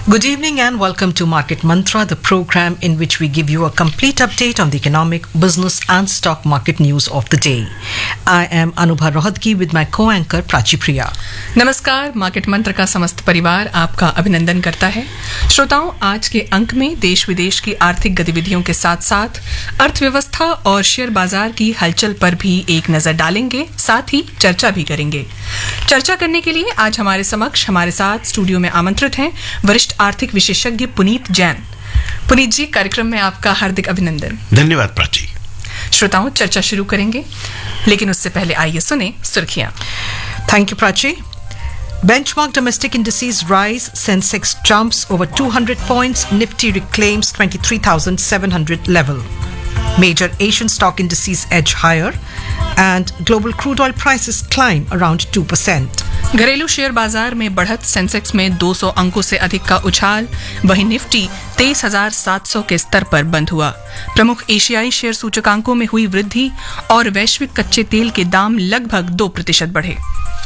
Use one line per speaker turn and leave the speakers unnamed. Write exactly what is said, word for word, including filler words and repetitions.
Good evening and welcome to Market Mantra, the program in which we give you a complete update on the economic, business and stock market news of the day. I am Anubha Rohatgi with my co-anchor Prachi Priya.
नमस्कार, market मंत्र का समस्त परिवार आपका अभिनंदन करता है। श्रोताओं, आज के अंक में देश विदेश की आर्थिक गतिविधियों के साथ साथ अर्थव्यवस्था और शेयर बाजार की हलचल पर भी एक नजर डालेंगे, साथ ही चर्चा भी करेंगे। चर्चा करने के लिए आज हमारे समक्ष हमारे साथ स्टूडियो में आमंत्रित हैं वरिष्ठ आर्थिक विशेषज्ञ पुनीत जैन। पुनीत जी, कार्यक्रम में आपका हार्दिक अभिनंदन।
धन्यवाद प्राची।
श्रोताओं, चर्चा शुरू करेंगे, लेकिन उससे पहले आइए सुने सुर्खियां।
Thank you, Prachi. Benchmark domestic indices rise, Sensex jumps over two hundred points, Nifty reclaims twenty-three thousand seven hundred level. Major Asian stock indices edge higher and global crude oil prices climb around two percent.
घरेलू share बाजार में बढ़त, Sensex में दो सौ अंकों से अधिक का उछाल, वहीं निफ्टी तेईस हजार सात सौ के स्तर पर बंद हुआ। प्रमुख एशियाई शेयर सूचकांकों में हुई वृद्धि और वैश्विक कच्चे तेल के दाम लगभग दो प्रतिशत बढ़े।